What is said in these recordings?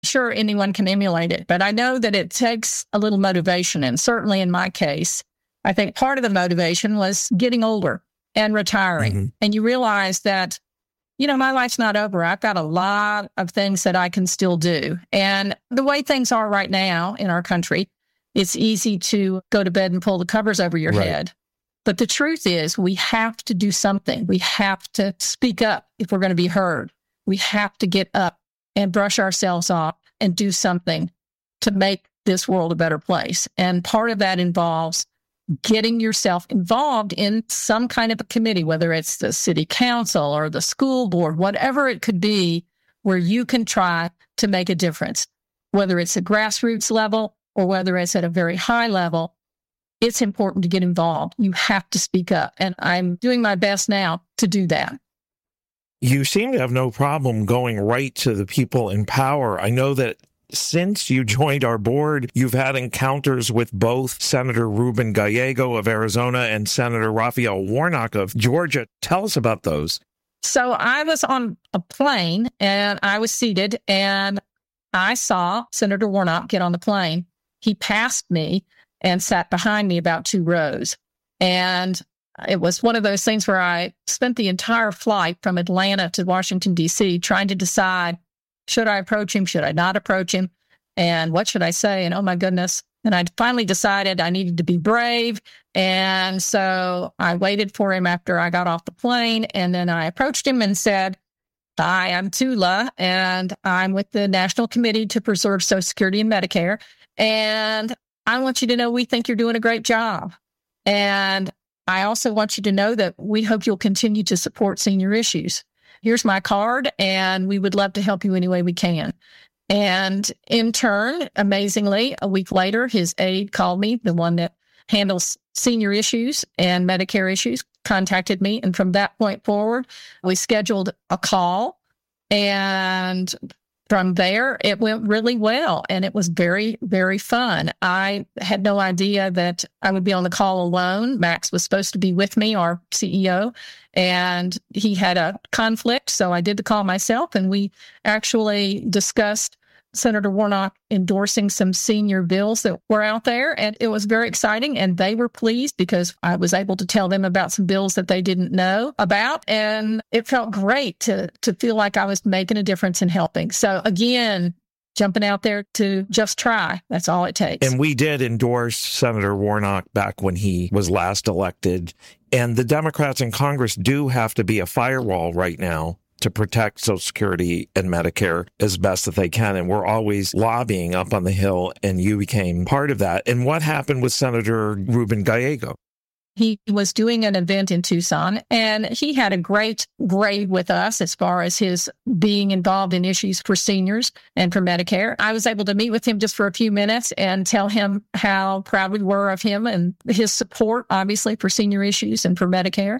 Sure, anyone can emulate it, but I know that it takes a little motivation. And certainly in my case, I think part of the motivation was getting older and retiring. Mm-hmm. And you realize that, my life's not over. I've got a lot of things that I can still do. And the way things are right now in our country, it's easy to go to bed and pull the covers over your head. But the truth is, we have to do something. We have to speak up if we're going to be heard. We have to get up and brush ourselves off and do something to make this world a better place. And part of that involves getting yourself involved in some kind of a committee, whether it's the city council or the school board, whatever it could be, where you can try to make a difference, whether it's a grassroots level or whether it's at a very high level. It's important to get involved. You have to speak up. And I'm doing my best now to do that. You seem to have no problem going right to the people in power. I know that since you joined our board, you've had encounters with both Senator Ruben Gallego of Arizona and Senator Raphael Warnock of Georgia. Tell us about those. So I was on a plane and I was seated and I saw Senator Warnock get on the plane. He passed me and sat behind me about 2 rows. And it was one of those things where I spent the entire flight from Atlanta to Washington, D.C., trying to decide, should I approach him? Should I not approach him? And what should I say? And oh, my goodness. And I finally decided I needed to be brave. And so I waited for him after I got off the plane. And then I approached him and said, hi, I'm Tula, and I'm with the National Committee to Preserve Social Security and Medicare. And I want you to know we think you're doing a great job. And I also want you to know that we hope you'll continue to support senior issues. Here's my card, and we would love to help you any way we can. And in turn, amazingly, a week later, his aide called me, the one that handles senior issues and Medicare issues, contacted me. And from that point forward, we scheduled a call. And from there, it went really well. And it was very, very fun. I had no idea that I would be on the call alone. Max was supposed to be with me, our CEO, and he had a conflict. So I did the call myself, and we actually discussed Senator Warnock endorsing some senior bills that were out there. And it was very exciting. And they were pleased because I was able to tell them about some bills that they didn't know about. And it felt great to feel like I was making a difference in helping. So again, jumping out there to just try. That's all it takes. And we did endorse Senator Warnock back when he was last elected. And the Democrats in Congress do have to be a firewall right now to protect Social Security and Medicare as best that they can. And we're always lobbying up on the Hill, and you became part of that. And what happened with Senator Ruben Gallego? He was doing an event in Tucson, and he had a great grade with us as far as his being involved in issues for seniors and for Medicare. I was able to meet with him just for a few minutes and tell him how proud we were of him and his support, obviously, for senior issues and for Medicare.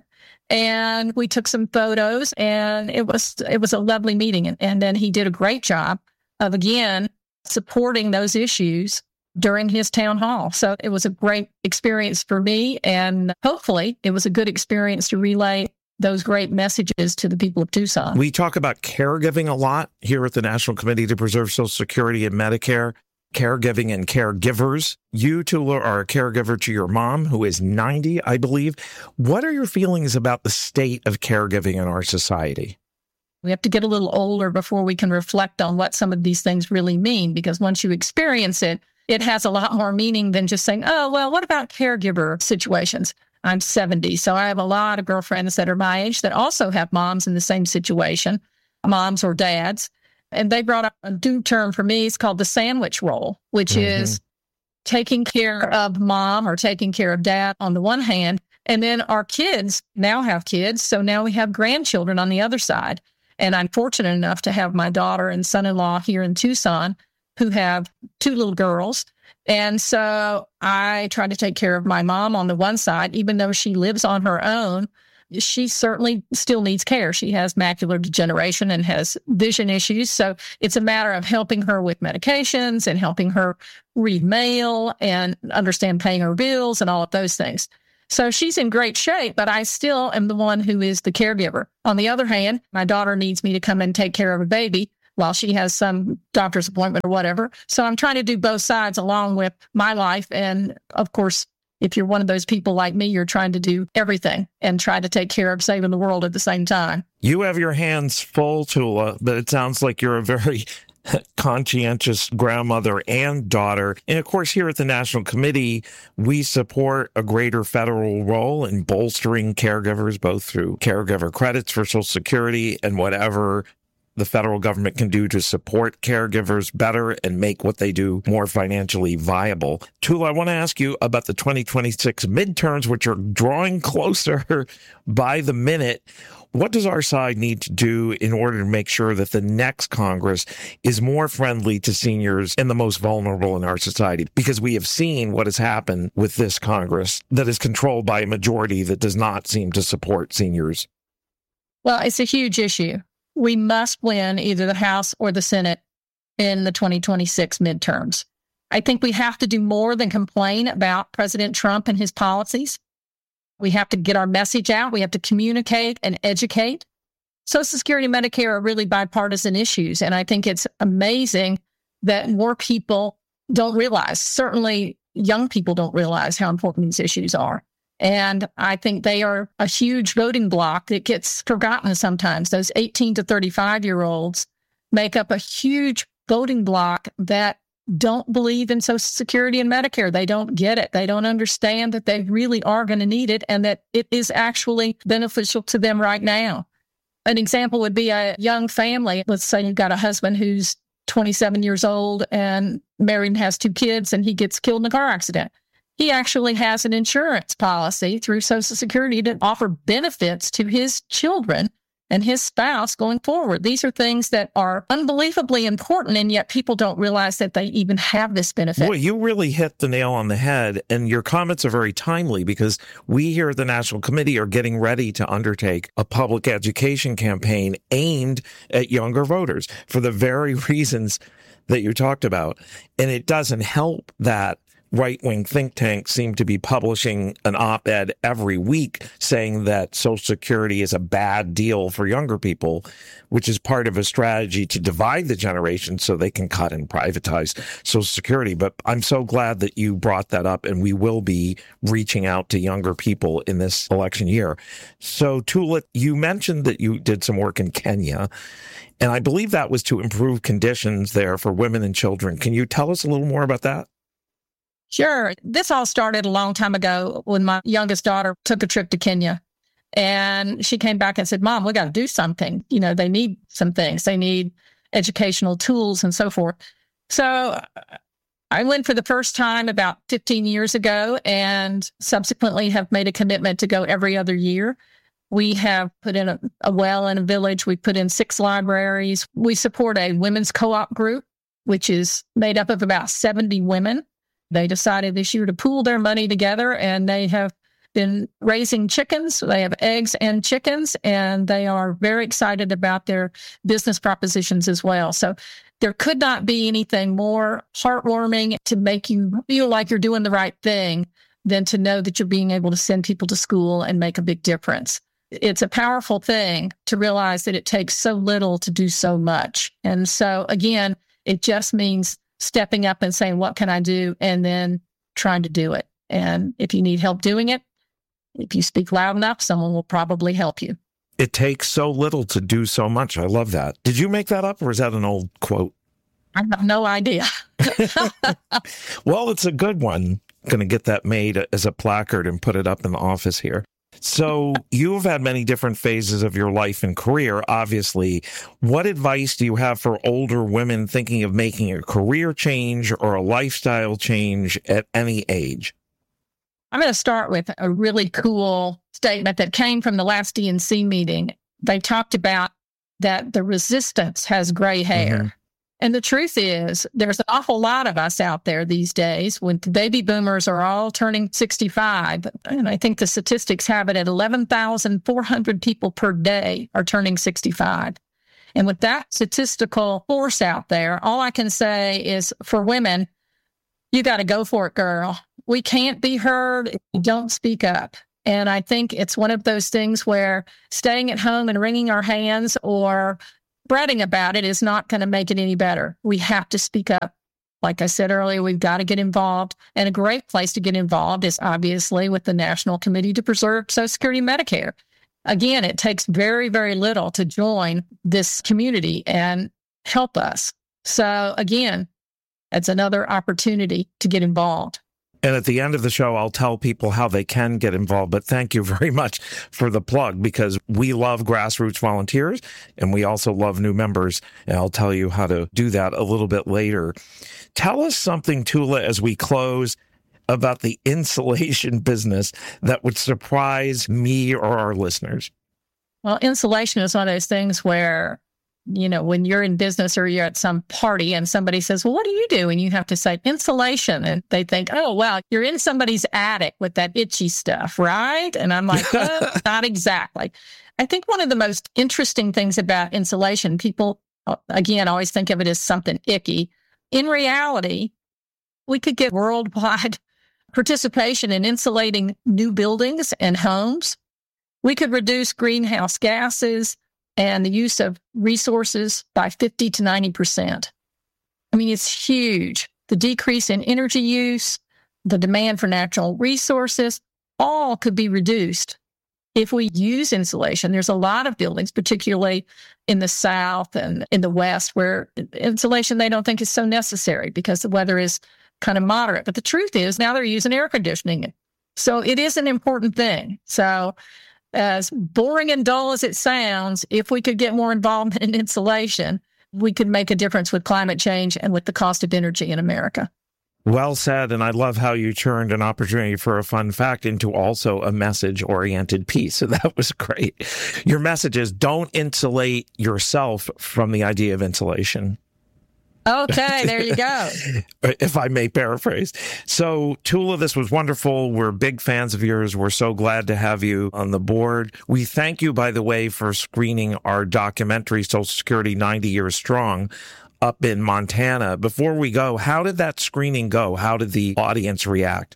And we took some photos, and it was a lovely meeting. And then he did a great job of, again, supporting those issues during his town hall. So it was a great experience for me. And hopefully it was a good experience to relay those great messages to the people of Tucson. We talk about caregiving a lot here at the National Committee to Preserve Social Security and Medicare. Caregiving and caregivers. You, Tula, are a caregiver to your mom, who is 90, I believe. What are your feelings about the state of caregiving in our society? We have to get a little older before we can reflect on what some of these things really mean, because once you experience it, it has a lot more meaning than just saying, oh, well, what about caregiver situations? I'm 70, so I have a lot of girlfriends that are my age that also have moms in the same situation, moms or dads. And they brought up a new term for me. It's called the sandwich role, which is taking care of mom or taking care of dad on the one hand. And then our kids now have kids. So now we have grandchildren on the other side. And I'm fortunate enough to have my daughter and son-in-law here in Tucson who have 2 little girls. And so I try to take care of my mom on the one side, even though she lives on her own. She certainly still needs care. She has macular degeneration and has vision issues. So it's a matter of helping her with medications and helping her read mail and understand paying her bills and all of those things. So she's in great shape, but I still am the one who is the caregiver. On the other hand, my daughter needs me to come and take care of a baby. while she has some doctor's appointment or whatever. So I'm trying to do both sides along with my life. And of course, if you're one of those people like me, you're trying to do everything and try to take care of saving the world at the same time. You have your hands full, Tula, but it sounds like you're a very conscientious grandmother and daughter. And of course, here at the National Committee, we support a greater federal role in bolstering caregivers, both through caregiver credits for Social Security and whatever the federal government can do to support caregivers better and make what they do more financially viable. Tula, I want to ask you about the 2026 midterms, which are drawing closer by the minute. What does our side need to do in order to make sure that the next Congress is more friendly to seniors and the most vulnerable in our society? Because we have seen what has happened with this Congress that is controlled by a majority that does not seem to support seniors. Well, it's a huge issue. We must win either the House or the Senate in the 2026 midterms. I think we have to do more than complain about President Trump and his policies. We have to get our message out. We have to communicate and educate. Social Security and Medicare are really bipartisan issues. And I think it's amazing that more people don't realize, certainly young people don't realize how important these issues are. And I think they are a huge voting bloc that gets forgotten sometimes. Those 18 to 35-year-olds make up a huge voting bloc that don't believe in Social Security and Medicare. They don't get it. They don't understand that they really are going to need it and that it is actually beneficial to them right now. An example would be a young family. Let's say you've got a husband who's 27 years old and married and has 2 kids, and he gets killed in a car accident. He actually has an insurance policy through Social Security to offer benefits to his children and his spouse going forward. These are things that are unbelievably important, and yet people don't realize that they even have this benefit. Well, you really hit the nail on the head, and your comments are very timely because we here at the National Committee are getting ready to undertake a public education campaign aimed at younger voters for the very reasons that you talked about. And it doesn't help that right-wing think tanks seem to be publishing an op-ed every week saying that Social Security is a bad deal for younger people, which is part of a strategy to divide the generation so they can cut and privatize Social Security. But I'm so glad that you brought that up, and we will be reaching out to younger people in this election year. So, Tula, you mentioned that you did some work in Kenya, and I believe that was to improve conditions there for women and children. Can you tell us a little more about that? Sure. This all started a long time ago when my youngest daughter took a trip to Kenya. And she came back and said, Mom, we got to do something. You know, they need some things. They need educational tools and so forth. So I went for the first time about 15 years ago and subsequently have made a commitment to go every other year. We have put in a well in a village. We put in 6 libraries. We support a women's co-op group, which is made up of about 70 women. They decided this year to pool their money together, and they have been raising chickens. They have eggs and chickens, and they are very excited about their business propositions as well. So there could not be anything more heartwarming to make you feel like you're doing the right thing than to know that you're being able to send people to school and make a big difference. It's a powerful thing to realize that it takes so little to do so much. And so, again, it just means stepping up and saying, what can I do? And then trying to do it. And if you need help doing it, if you speak loud enough, someone will probably help you. It takes so little to do so much. I love that. Did you make that up, or is that an old quote? I have no idea. Well, it's a good one. Going to get that made as a placard and put it up in the office here. So you've had many different phases of your life and career, obviously. What advice do you have for older women thinking of making a career change or a lifestyle change at any age? I'm going to start with a really cool statement that came from the last DNC meeting. They talked about that the resistance has gray hair. Mm-hmm. And the truth is, there's an awful lot of us out there these days when the baby boomers are all turning 65. And I think the statistics have it at 11,400 people per day are turning 65. And with that statistical force out there, all I can say is for women, you got to go for it, girl. We can't be heard if you don't speak up. And I think it's one of those things where staying at home and wringing our hands or fretting about it is not going to make it any better. We have to speak up. Like I said earlier, we've got to get involved. And a great place to get involved is obviously with the National Committee to Preserve Social Security and Medicare. Again, it takes very, very little to join this community and help us. So again, it's another opportunity to get involved. And at the end of the show, I'll tell people how they can get involved. But thank you very much for the plug, because we love grassroots volunteers and we also love new members. And I'll tell you how to do that a little bit later. Tell us something, Tula, as we close, about the insulation business that would surprise me or our listeners. Well, insulation is one of those things where, you know, when you're in business or you're at some party and somebody says, well, what do you do? And you have to say insulation. And they think, oh, wow, you're in somebody's attic with that itchy stuff, right? And I'm like, oh, not exactly. I think one of the most interesting things about insulation, people, again, always think of it as something icky. In reality, we could get worldwide participation in insulating new buildings and homes. We could reduce greenhouse gases and the use of resources by 50 to 90%. I mean, it's huge. The decrease in energy use, the demand for natural resources, all could be reduced if we use insulation. There's a lot of buildings, particularly in the South and in the West, where insulation they don't think is so necessary because the weather is kind of moderate. But the truth is now they're using air conditioning. So it is an important thing. So as boring and dull as it sounds, if we could get more involvement in insulation, we could make a difference with climate change and with the cost of energy in America. Well said, and I love how you turned an opportunity for a fun fact into also a message-oriented piece. So that was great. Your message is don't insulate yourself from the idea of insulation. Okay, there you go. If I may paraphrase. So, Tula, this was wonderful. We're big fans of yours. We're so glad to have you on the board. We thank you, by the way, for screening our documentary, Social Security 90 Years Strong, up in Montana. Before we go, how did that screening go? How did the audience react?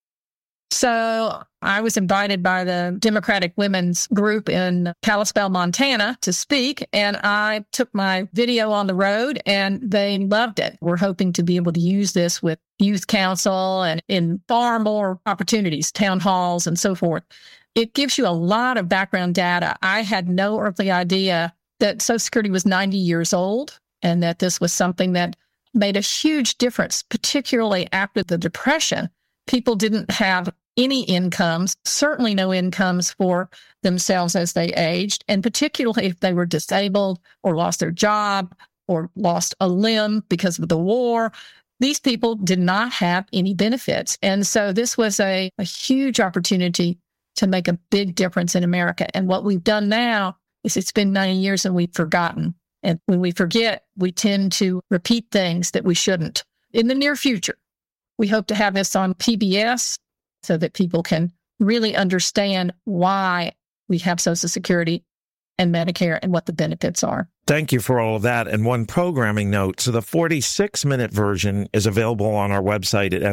So I was invited by the Democratic Women's Group in Kalispell, Montana to speak, and I took my video on the road and they loved it. We're hoping to be able to use this with youth council and in far more opportunities, town halls and so forth. It gives you a lot of background data. I had no earthly idea that Social Security was 90 years old and that this was something that made a huge difference, particularly after the Depression. People didn't have any incomes, certainly no incomes for themselves as they aged, and particularly if they were disabled or lost their job or lost a limb because of the war. These people did not have any benefits. And so this was a huge opportunity to make a big difference in America. And what we've done now is it's been 90 years and we've forgotten. And when we forget, we tend to repeat things that we shouldn't. In the near future, we hope to have this on PBS so that people can really understand why we have Social Security and Medicare and what the benefits are. Thank you for all of that. And one programming note. So the 46-minute version is available on our website at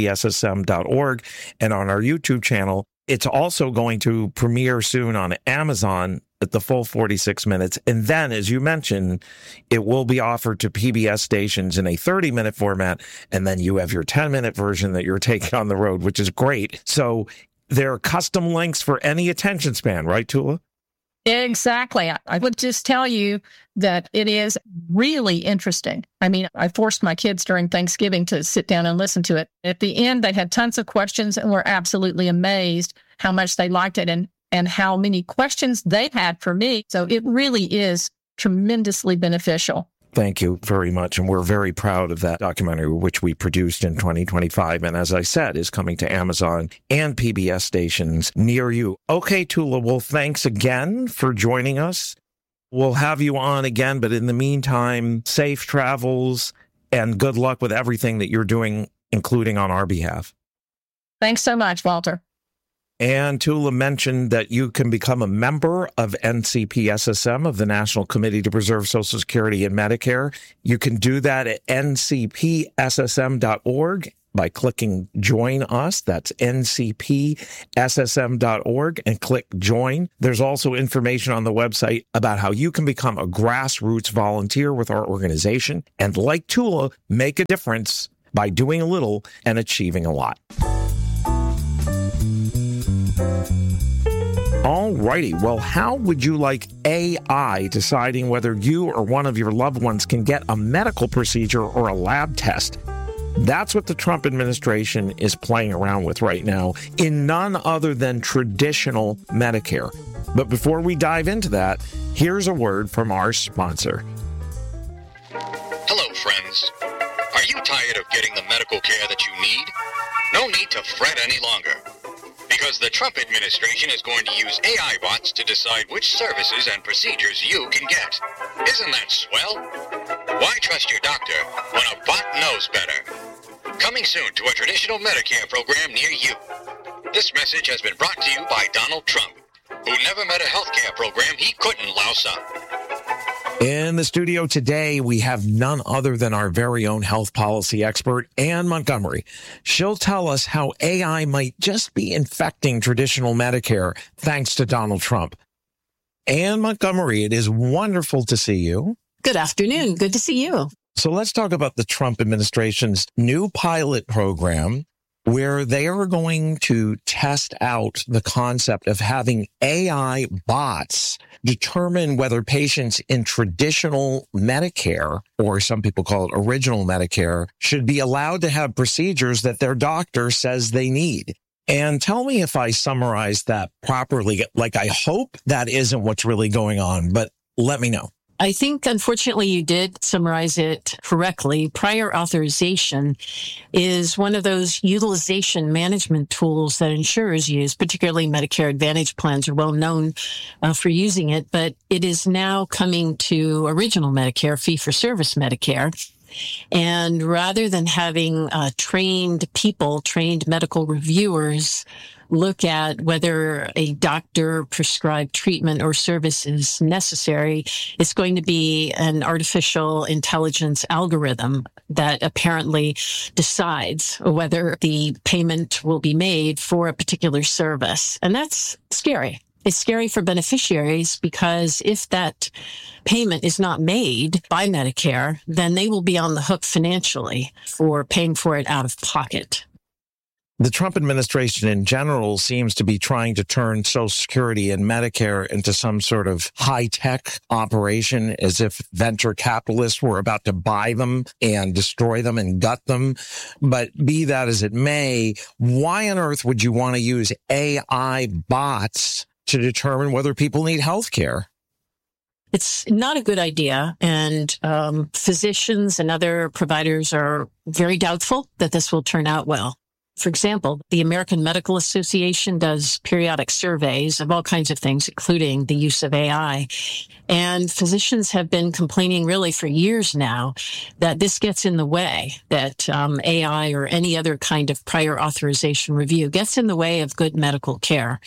ncpssm.org and on our YouTube channel. It's also going to premiere soon on Amazon at the full 46 minutes. And then, as you mentioned, it will be offered to PBS stations in a 30-minute format. And then you have your 10-minute version that you're taking on the road, which is great. So there are custom links for any attention span, right, Tula? Exactly. I would just tell you that it is really interesting. I mean, I forced my kids during Thanksgiving to sit down and listen to it. At the end, they had tons of questions and were absolutely amazed how much they liked it and how many questions they had for me. So it really is tremendously beneficial. Thank you very much. And we're very proud of that documentary, which we produced in 2025. And as I said, is coming to Amazon and PBS stations near you. Okay, Tula, well, thanks again for joining us. We'll have you on again. But in the meantime, safe travels and good luck with everything that you're doing, including on our behalf. Thanks so much, Walter. And Tula mentioned that you can become a member of NCPSSM, of the National Committee to Preserve Social Security and Medicare. You can do that at ncpssm.org by clicking Join Us. That's ncpssm.org and click Join. There's also information on the website about how you can become a grassroots volunteer with our organization and, like Tula, make a difference by doing a little and achieving a lot. Alrighty, well, how would you like AI deciding whether you or one of your loved ones can get a medical procedure or a lab test? That's what the Trump administration is playing around with right now in none other than traditional Medicare. But before we dive into that, here's a word from our sponsor. Hello, friends. Are you tired of getting the medical care that you need? No need to fret any longer, because the Trump administration is going to use AI bots to decide which services and procedures you can get. Isn't that swell? Why trust your doctor when a bot knows better? Coming soon to a traditional Medicare program near you. This message has been brought to you by Donald Trump, who never met a healthcare program he couldn't louse up. In the studio today, we have none other than our very own health policy expert, Ann Montgomery. She'll tell us how AI might just be infecting traditional Medicare thanks to Donald Trump. Ann Montgomery, it is wonderful to see you. Good afternoon. Good to see you. So let's talk about the Trump administration's new pilot program, where they are going to test out the concept of having AI bots determine whether patients in traditional Medicare, or some people call it original Medicare, should be allowed to have procedures that their doctor says they need. And tell me if I summarized that properly. Like, I hope that isn't what's really going on, but let me know. I think, unfortunately, you did summarize it correctly. Prior authorization is one of those utilization management tools that insurers use, particularly Medicare Advantage plans are well known for using it, but it is now coming to original Medicare, fee-for-service Medicare. And rather than having trained people, trained medical reviewers, look at whether a doctor prescribed treatment or service is necessary, it's going to be an artificial intelligence algorithm that apparently decides whether the payment will be made for a particular service. And that's scary. It's scary for beneficiaries because if that payment is not made by Medicare, then they will be on the hook financially for paying for it out of pocket. The Trump administration in general seems to be trying to turn Social Security and Medicare into some sort of high-tech operation, as if venture capitalists were about to buy them and destroy them and gut them. But be that as it may, why on earth would you want to use AI bots to determine whether people need health care? It's not a good idea, and physicians and other providers are very doubtful that this will turn out well. For example, the American Medical Association does periodic surveys of all kinds of things, including the use of AI. And physicians have been complaining really for years now that this gets in the way, that AI or any other kind of prior authorization review gets in the way of good medical care.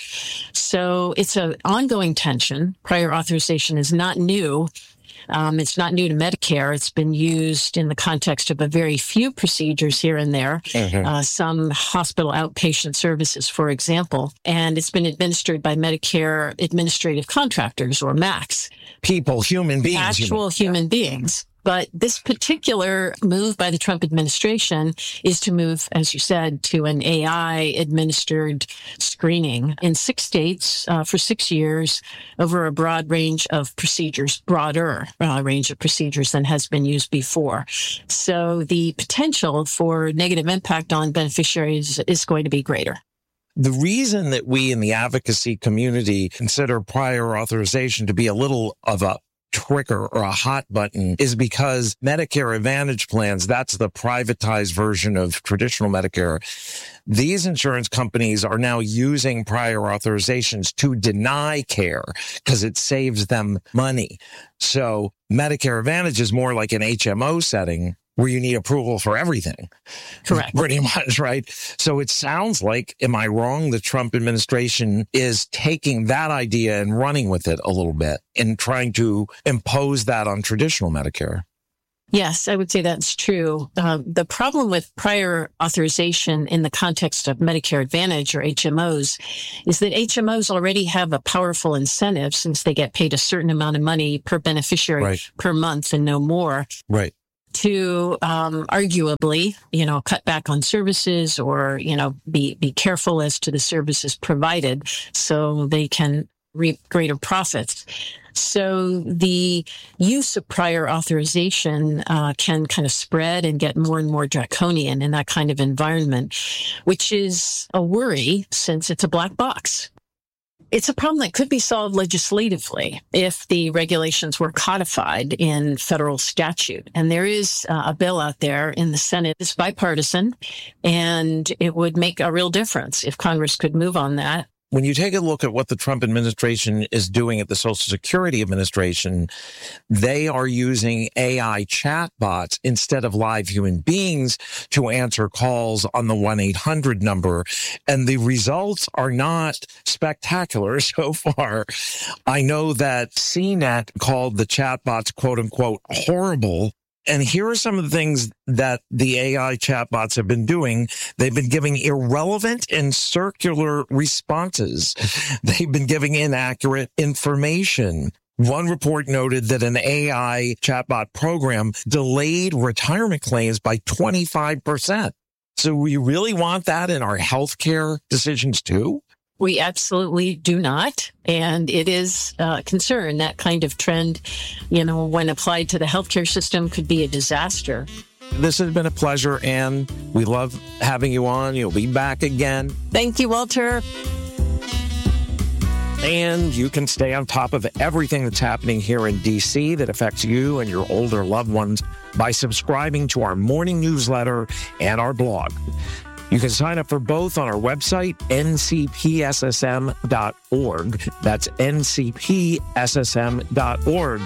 So it's an ongoing tension. Prior authorization is not new. It's not new to Medicare. It's been used in the context of a very few procedures here and there, some hospital outpatient services, for example, and it's been administered by Medicare administrative contractors, or MACs. People, human beings. Actual human beings. But this particular move by the Trump administration is to move, as you said, to an AI-administered screening in 6 states for 6 years over a broad range of procedures, broader range of procedures than has been used before. So the potential for negative impact on beneficiaries is going to be greater. The reason that we in the advocacy community consider prior authorization to be a little of a trigger or a hot button is because Medicare Advantage plans, that's the privatized version of traditional Medicare. These insurance companies are now using prior authorizations to deny care because it saves them money. So Medicare Advantage is more like an HMO setting where you need approval for everything. Correct. Pretty much, right? So it sounds like, am I wrong, the Trump administration is taking that idea and running with it a little bit and trying to impose that on traditional Medicare? Yes, I would say that's true. The problem with prior authorization in the context of Medicare Advantage or HMOs is that HMOs already have a powerful incentive since they get paid a certain amount of money per beneficiary per month and no more. Right. To arguably, cut back on services or, be careful as to the services provided so they can reap greater profits. So the use of prior authorization can kind of spread and get more and more draconian in that kind of environment, which is a worry since it's a black box. It's a problem that could be solved legislatively if the regulations were codified in federal statute. And there is a bill out there in the Senate. It's bipartisan, and it would make a real difference if Congress could move on that. When you take a look at what the Trump administration is doing at the Social Security Administration, they are using AI chatbots instead of live human beings to answer calls on the 1-800 number. And the results are not spectacular so far. I know that CNET called the chatbots, quote unquote, horrible. And here are some of the things that the AI chatbots have been doing. They've been giving irrelevant and circular responses. They've been giving inaccurate information. One report noted that an AI chatbot program delayed retirement claims by 25%. So we really want that in our healthcare decisions too? We absolutely do not. And it is a concern. That kind of trend, when applied to the healthcare system, could be a disaster. This has been a pleasure, Ann. We love having you on. You'll be back again. Thank you, Walter. And you can stay on top of everything that's happening here in D.C. that affects you and your older loved ones by subscribing to our morning newsletter and our blog. You can sign up for both on our website, ncpssm.org. That's ncpssm.org.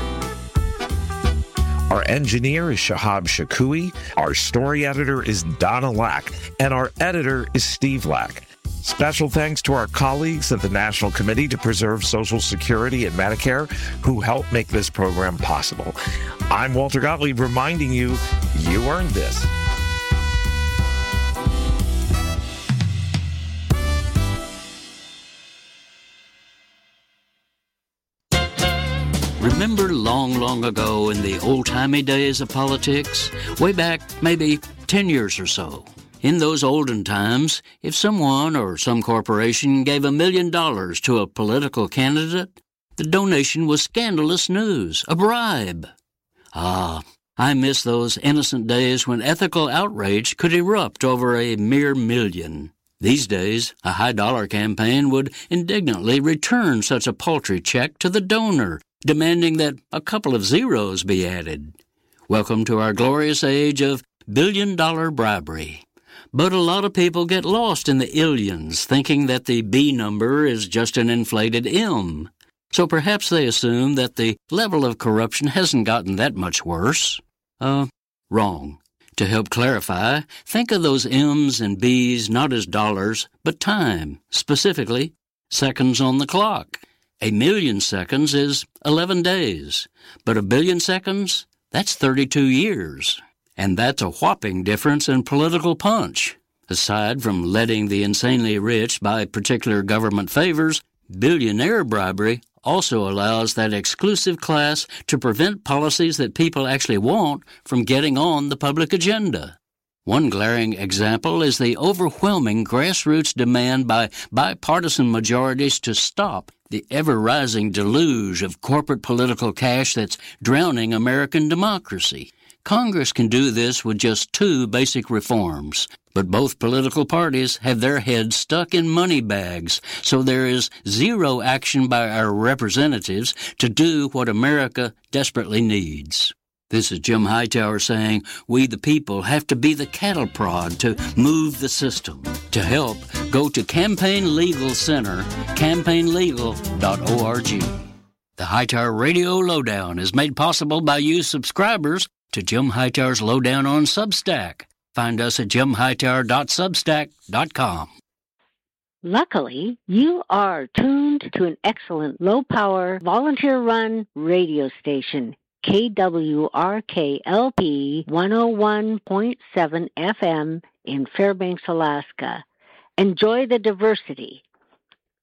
Our engineer is Shahab Shakui. Our story editor is Donna Lack. And our editor is Steve Lack. Special thanks to our colleagues at the National Committee to Preserve Social Security and Medicare who helped make this program possible. I'm Walter Gottlieb reminding you, you earned this. Remember long ago in the old-timey days of politics? Way back maybe 10 years or so. In those olden times, if someone or some corporation gave $1 million to a political candidate, the donation was scandalous news, a bribe. Ah, I miss those innocent days when ethical outrage could erupt over a mere million. These days, a high-dollar campaign would indignantly return such a paltry check to the donor, demanding that a couple of zeros be added. Welcome to our glorious age of billion-dollar bribery. But a lot of people get lost in the illions, thinking that the B number is just an inflated M. So perhaps they assume that the level of corruption hasn't gotten that much worse. Wrong. To help clarify, think of those M's and B's not as dollars, but time, specifically seconds on the clock. 1 million seconds is 11 days, but 1 billion seconds, that's 32 years. And that's a whopping difference in political punch. Aside from letting the insanely rich buy particular government favors, billionaire bribery also allows that exclusive class to prevent policies that people actually want from getting on the public agenda. One glaring example is the overwhelming grassroots demand by bipartisan majorities to stop the ever-rising deluge of corporate political cash that's drowning American democracy. Congress can do this with just 2 basic reforms, but both political parties have their heads stuck in money bags, so there is zero action by our representatives to do what America desperately needs. This is Jim Hightower saying, we the people have to be the cattle prod to move the system. To help, go to Campaign Legal Center, campaignlegal.org. The Hightower Radio Lowdown is made possible by you subscribers to Jim Hightower's Lowdown on Substack. Find us at jimhightower.substack.com. Luckily, you are tuned to an excellent low-power, volunteer-run radio station. KWRKLP 101.7 FM in Fairbanks, Alaska. Enjoy the diversity